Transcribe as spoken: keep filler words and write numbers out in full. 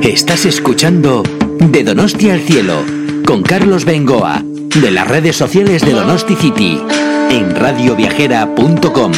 Estás escuchando De Donosti al Cielo con Carlos Bengoa, de las redes sociales de Donosti City, en radioviajera punto com.